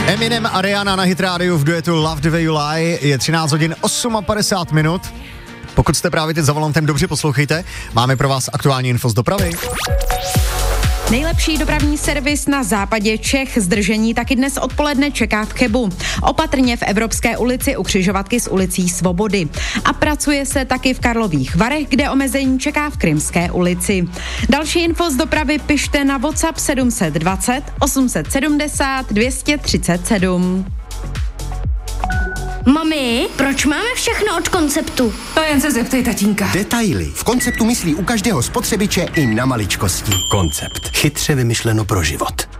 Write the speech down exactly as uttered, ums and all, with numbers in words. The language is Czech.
Eminem a Rihanna na Hit Radio v duetu Love the Way You Lie. Je třináct hodin padesát osm minut. Pokud jste právě teď za volantem, dobře poslouchejte. Máme pro vás aktuální info z dopravy. Nejlepší dopravní servis na západě Čech. Zdržení taky dnes odpoledne čeká v Chebu. Opatrně v Evropské ulici u křižovatky s ulicí Svobody. A pracuje se taky v Karlových Varech, kde omezení čeká v Krymské ulici. Další info z dopravy pište na WhatsApp sedm set dvacet osm set sedmdesát dvě stě třicet sedm. Mami, proč máme všechno od Konceptu? To jen se zeptej tatínka. Detaily. V Konceptu myslí u každého spotřebiče i na maličkosti. Koncept. Chytře vymyšleno pro život.